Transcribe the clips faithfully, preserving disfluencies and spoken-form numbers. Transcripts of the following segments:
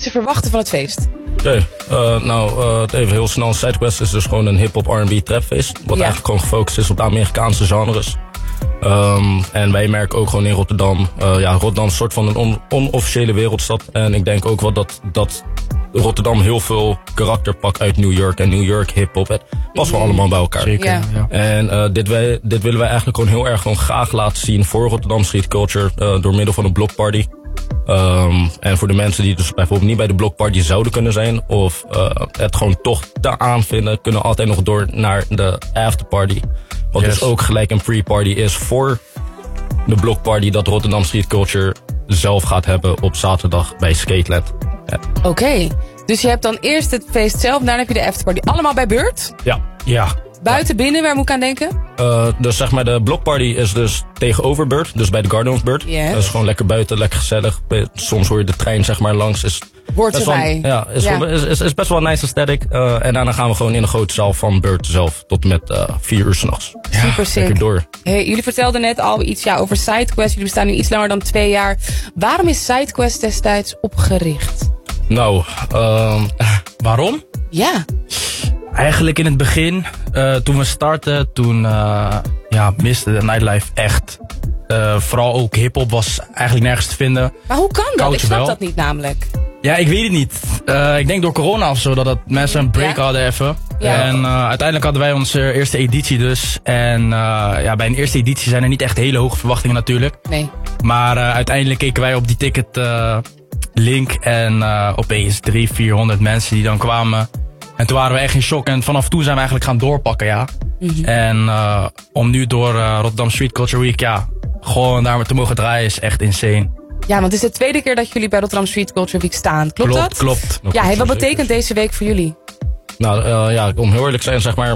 te verwachten van het feest? Oké, okay. uh, nou uh, even heel snel. SideQuest is dus gewoon een hip-hop R en B trapfeest. Wat ja. eigenlijk gewoon gefocust is op de Amerikaanse genres. Um, en wij merken ook gewoon in Rotterdam. Uh, ja, Rotterdam is een soort van een on- onofficiële wereldstad. En ik denk ook wel dat, dat Rotterdam heel veel karakter pakt uit New York. En New York hip-hop. Het past wel allemaal bij elkaar. Zeker, ja. ja. En uh, dit, wij, dit willen wij eigenlijk gewoon heel erg gewoon graag laten zien voor Rotterdam street culture. Uh, door middel van een blockparty. Um, en voor de mensen die dus bijvoorbeeld niet bij de blockparty zouden kunnen zijn. Of uh, het gewoon toch te aanvinden. Kunnen altijd nog door naar de afterparty. Wat yes. dus ook gelijk een pre-party is voor de blockparty dat Rotterdam Street Culture zelf gaat hebben op zaterdag bij Skateland. Ja. Oké, okay. Dus je hebt dan eerst het feest zelf, daarna heb je de afterparty. Allemaal bij beurt? Ja. Ja. Buiten, binnen, waar moet ik aan denken? Uh, dus zeg maar de blockparty is dus tegenover beurt, dus bij de Garden of Beurt. Yes. Dat is gewoon lekker buiten, lekker gezellig. Soms hoor je de trein zeg maar langs. Is, Hoort erbij. Wel, ja, is, ja. Wel, is, is, is best wel een nice aesthetic. Uh, en daarna gaan we gewoon in de grote zaal van beurt zelf tot met uh, vier uur s'nachts. Ja, super sick. Door. Hey, jullie vertelden net al iets ja, over SideQuest. Jullie bestaan nu iets langer dan twee jaar. Waarom is SideQuest destijds opgericht? Nou, uh, waarom? Ja. Eigenlijk in het begin, uh, toen we startten, toen uh, ja, miste de nightlife echt. Uh, vooral ook hiphop was eigenlijk nergens te vinden. Maar hoe kan dat? Koudje ik snap wel. dat niet namelijk. Ja, ik weet het niet. Uh, ik denk door corona of zo, dat het mensen een break ja? hadden even. Ja. En uh, uiteindelijk hadden wij onze eerste editie dus. En uh, ja, bij een eerste editie zijn er niet echt hele hoge verwachtingen natuurlijk. Nee. Maar uh, uiteindelijk keken wij op die ticket uh, link en uh, opeens drie, vierhonderd mensen die dan kwamen. En toen waren we echt in shock. En vanaf toen zijn we eigenlijk gaan doorpakken, ja. Mm-hmm. En uh, om nu door uh, Rotterdam Street Culture Week, ja, gewoon daar te mogen draaien is echt insane. Ja, want het is de tweede keer dat jullie bij Rotterdam Street Culture Week staan. Klopt, klopt dat? Klopt, klopt. Ja, hey, wat betekent deze week voor jullie? Nou, uh, ja, om heel eerlijk te zijn, zeg maar.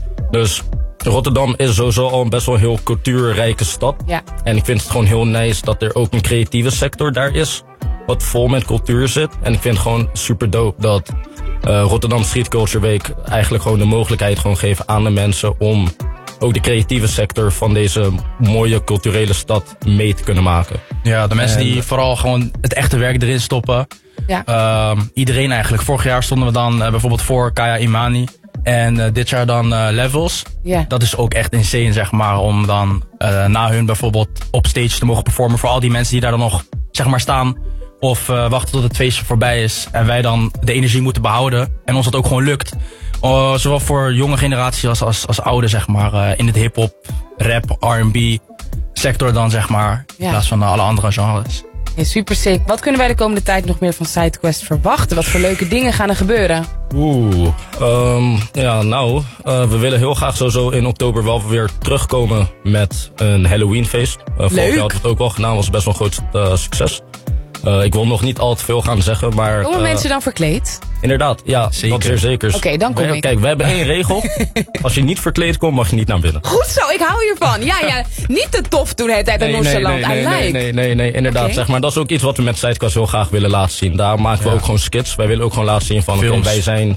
Dus Rotterdam is sowieso al een best wel heel cultuurrijke stad. Ja. En ik vind het gewoon heel nice dat er ook een creatieve sector daar is. Wat vol met cultuur zit. En ik vind het gewoon super dope dat uh, Rotterdam Street Culture Week eigenlijk gewoon de mogelijkheid gewoon geven aan de mensen om ook de creatieve sector van deze mooie culturele stad mee te kunnen maken. Ja, de mensen en, die vooral gewoon het echte werk erin stoppen. Ja. Uh, iedereen eigenlijk. Vorig jaar stonden we dan uh, bijvoorbeeld voor Kaya Imani. En uh, dit jaar dan uh, Levels. Yeah. Dat is ook echt insane, zeg maar. Om dan uh, na hun bijvoorbeeld op stage te mogen performen. Voor al die mensen die daar dan nog, zeg maar, staan. Of uh, wachten tot het feestje voorbij is. En wij dan de energie moeten behouden. En ons dat ook gewoon lukt. Uh, zowel voor jonge generatie als, als, als oude, zeg maar. Uh, in het hip-hop, rap, R en B sector dan, zeg maar. Ja. In plaats van uh, alle andere genres. Ja, super sick. Wat kunnen wij de komende tijd nog meer van SideQuest verwachten? Wat voor leuke dingen gaan er gebeuren? Oeh, um, ja nou, uh, we willen heel graag sowieso in oktober wel weer terugkomen met een Halloweenfeest. Uh, vorig jaar hadden we het ook al gedaan, was best wel een groot uh, succes. Uh, ik wil nog niet al te veel gaan zeggen, maar... Komen uh, mensen dan verkleed? Inderdaad, ja, zeker. Dat zeer zeker. Oké, okay, dan kom we, ik. Kijk, we hebben één regel. Als je niet verkleed komt, mag je niet naar binnen. Goed zo, ik hou hiervan. Ja, ja, niet te tof doen de hele tijd nee, aan nonchalant. nee, nee, I like. nee, nee, nee, nee, inderdaad. Okay. Zeg maar, dat is ook iets wat we met SideQuest heel graag willen laten zien. Daar maken we ja. ook gewoon skits. Wij willen ook gewoon laten zien van, okay, wij zijn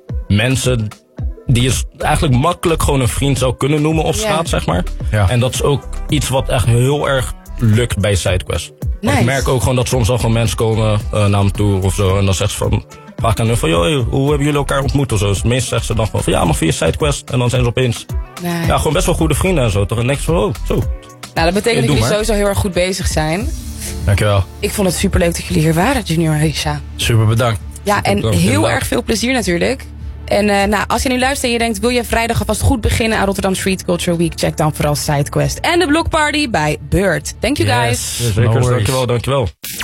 mensen die je eigenlijk makkelijk gewoon een vriend zou kunnen noemen op straat, ja. zeg maar. Ja. En dat is ook iets wat echt heel erg lukt bij SideQuest. Nice. Ik merk ook gewoon dat soms al gewoon mensen komen uh, naar me toe of zo. En dan zegt ze van, vraag ik aan hun van, joh, hey, hoe hebben jullie elkaar ontmoet of zo. Dus meestal zeggen ze dan van, ja, maar via SideQuest. En dan zijn ze opeens, nice. ja, gewoon best wel goede vrienden en zo. Toch? En dan denk je van, oh, zo. Nou, dat betekent hey, dat jullie maar. sowieso heel erg goed bezig zijn. Dankjewel. Ik vond het superleuk dat jullie hier waren, Junior Aisha. Super bedankt. Ja, super en bedankt. heel Inderdaad. erg veel plezier natuurlijk. En uh, nou, als je nu luistert en je denkt, wil je vrijdag alvast goed beginnen aan Rotterdam Street Culture Week, check dan vooral SideQuest en de Blockparty bij Beurt. Thank you guys. Yes. Ja, zeker, no dankjewel, dankjewel.